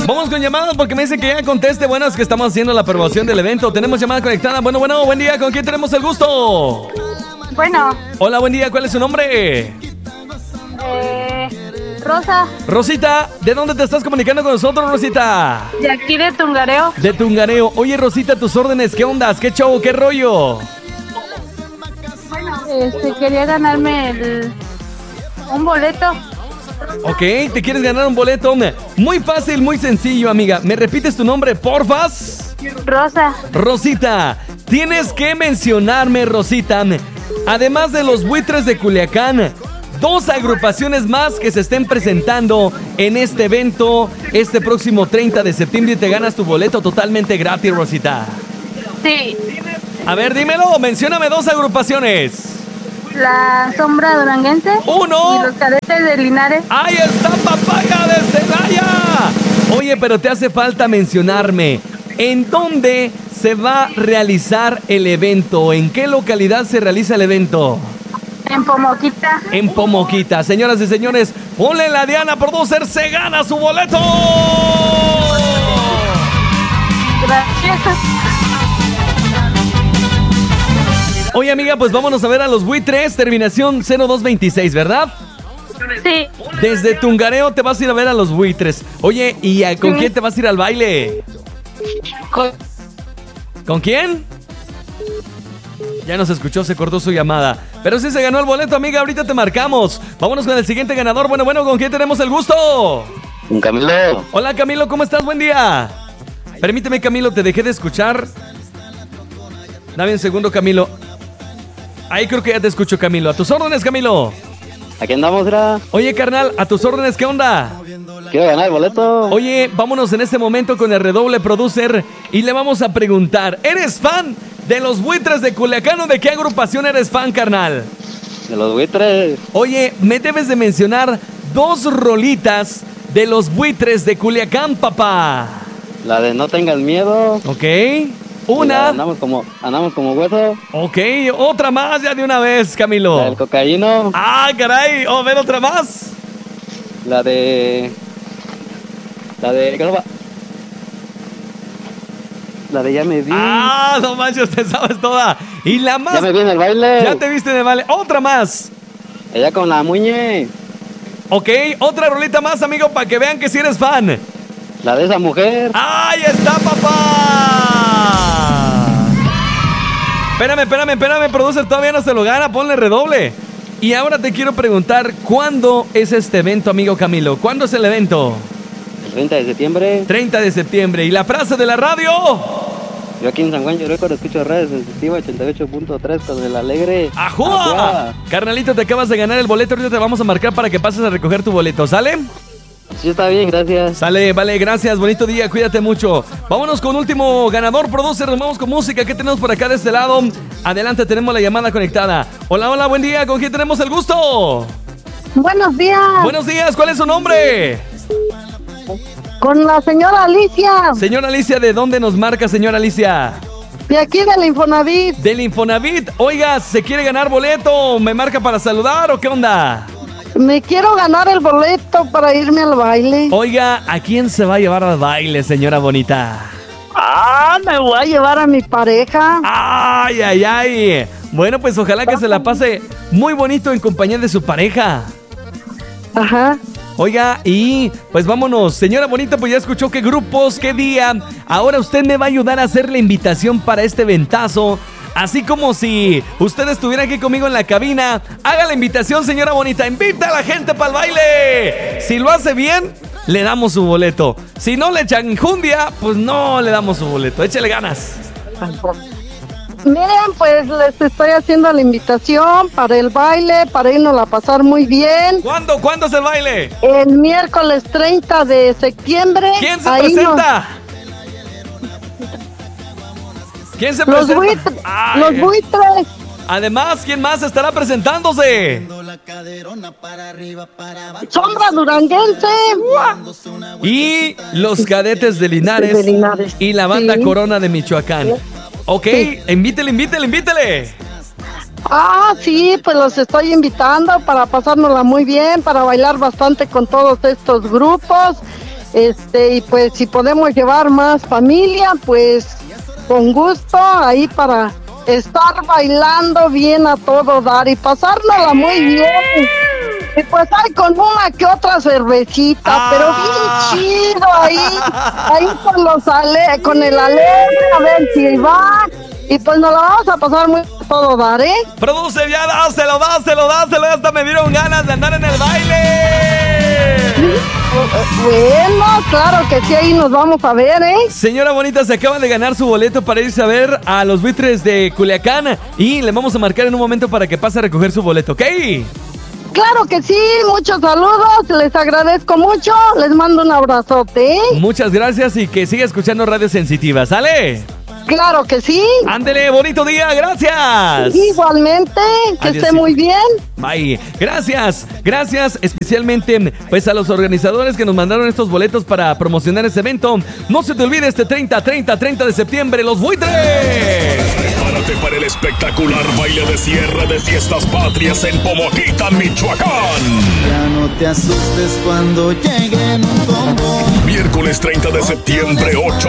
Vamos con llamadas porque me dicen que ya conteste. Bueno, es que estamos haciendo la promoción del evento. Tenemos llamada conectada. Bueno, buen día. ¿Con quién tenemos el gusto? Bueno. Hola, buen día. ¿Cuál es su nombre? Rosa. Rosita, ¿de dónde te estás comunicando con nosotros, Rosita? De aquí de Tungareo. De Tungareo. Oye, Rosita, tus órdenes, ¿qué ondas? ¿Qué show? ¿Qué rollo? Bueno, quería ganarme un boleto. Ok, ¿te quieres ganar un boleto? Muy fácil, muy sencillo, amiga. ¿Me repites tu nombre, porfas? Rosa. Rosita, tienes que mencionarme, Rosita, además de los Buitres de Culiacán, 2 agrupaciones más que se estén presentando en este evento este próximo 30 de septiembre y te ganas tu boleto totalmente gratis, Rosita. Sí. A ver, dímelo, mencióname 2 agrupaciones. La Sombra Duranguense. 1. Y los Cadetes de Linares. ¡Ahí está, papaya de Celaya! Oye, pero te hace falta mencionarme en dónde se va a realizar el evento. ¿En qué localidad se realiza el evento? En Pomoquita. En Pomoquita. Señoras y señores, ponle la Diana Producer, se gana su boleto. Gracias. Oye, amiga, pues vámonos a ver a los Buitres, terminación 0226, ¿verdad? Sí. Desde Tungareo te vas a ir a ver a los Buitres. Oye, ¿y con quién te vas a ir al baile? ¿Con quién? Ya no se escuchó, se cortó su llamada. Pero sí se ganó el boleto, amiga, ahorita te marcamos. Vámonos con el siguiente ganador. Bueno, ¿con quién tenemos el gusto? Con Camilo. Hola, Camilo, ¿cómo estás? Buen día. Permíteme, Camilo, te dejé de escuchar. Dame un segundo, Camilo. Ahí creo que ya te escucho, Camilo. A tus órdenes, Camilo. Aquí andamos, ¿verdad? Oye, carnal, a tus órdenes, ¿qué onda? Quiero ganar el boleto. Oye, vámonos en este momento con el Redoble Producer y le vamos a preguntar, ¿eres fan de los Buitres de Culiacán o de qué agrupación eres fan, carnal? De los Buitres. Oye, me debes de mencionar 2 rolitas de los Buitres de Culiacán, papá. La de No Tengas Miedo. Ok. Una. Andamos como hueso. Ok, otra más ya de una vez, Camilo. La del cocaíno. Ah, caray. A ver, otra más. La de... ¿qué no va? La de Ya Me Vi. Ah, no manches, te sabes toda. Y la más. Ya me vi en el baile. Ya te viste en el baile. Otra más. Ella con la Muñe. Ok, otra rolita más, amigo, para que vean que sí eres fan. La de Esa Mujer. ¡Ahí está, papá! Espérame, producer, todavía no se lo gana, ponle redoble. Y ahora te quiero preguntar, ¿cuándo es este evento, amigo Camilo? ¿Cuándo es el evento? El 30 de septiembre. 30 de septiembre. ¿Y la frase de la radio? Yo aquí en San Juan, yo recuerdo, escucho radio sensitiva 88.3 con el Alegre. ¡Ajúa! Carnalito, te acabas de ganar el boleto, ahorita te vamos a marcar para que pases a recoger tu boleto, ¿sale? Sí, está bien, gracias. Sale, vale, gracias, bonito día, cuídate mucho. Vámonos con último ganador, producer, nos vamos con música. ¿Qué tenemos por acá de este lado? Adelante, tenemos la llamada conectada. Hola, buen día, ¿con quién tenemos el gusto? Buenos días. Buenos días, ¿cuál es su nombre? Con la señora Alicia. Señora Alicia, ¿de dónde nos marca, señora Alicia? De aquí del Infonavit. Del Infonavit. Oiga, ¿se quiere ganar boleto? ¿Me marca para saludar o qué onda? Me quiero ganar el boleto para irme al baile. Oiga, ¿a quién se va a llevar al baile, señora bonita? Me voy a llevar a mi pareja. ¡Ay! Bueno, pues ojalá que se la pase muy bonito en compañía de su pareja. Ajá. Oiga, y pues vámonos, señora bonita, pues ya escuchó qué grupos, qué día. Ahora usted me va a ayudar a hacer la invitación para este eventazo. Así como si usted estuviera aquí conmigo en la cabina. Haga la invitación, señora bonita. Invita a la gente para el baile. Si lo hace bien, le damos su boleto. Si no le echan enjundia, pues no le damos su boleto. Échale ganas. Miren, pues les estoy haciendo la invitación para el baile, para irnos a pasar muy bien. ¿Cuándo es el baile? El miércoles 30 de septiembre. ¿Quién se presenta? ¿Quién se presenta? Los Buitres. Además, ¿quién más estará presentándose? Sombra Duranguense. Y los Cadetes de Linares. Y la banda Corona de Michoacán. Ok, sí. Invítele. Sí, pues los estoy invitando para pasárnosla muy bien, para bailar bastante con todos estos grupos. Y pues si podemos llevar más familia, pues con gusto ahí para estar bailando bien a todo dar y pasárnosla muy bien. Y pues hay con una que otra cervecita, pero bien chido ahí con el alegre, a ver si va. Y pues nos la vamos a pasar muy a todo dar, ¿eh? Produce, ya dáselo, hasta me dieron ganas de andar en el baile. Bueno, claro que sí, ahí nos vamos a ver, ¿eh? Señora bonita, se acaba de ganar su boleto para irse a ver a los Buitres de Culiacán y le vamos a marcar en un momento para que pase a recoger su boleto, ¿ok? Claro que sí, muchos saludos, les agradezco mucho, les mando un abrazote, ¿eh? Muchas gracias y que siga escuchando Radio Sensitiva, ¿sale? Claro que sí. Ándele, bonito día, gracias. Igualmente, que Adiós, esté muy bien. Bye. Gracias especialmente pues a los organizadores que nos mandaron estos boletos para promocionar este evento. No se te olvide este 30 de septiembre, Los Buitres. Prepárate para el espectacular baile de cierre de Fiestas Patrias en Pomoquita, Michoacán. Ya no te asustes cuando lleguen un combo. Miércoles 30 de septiembre, 8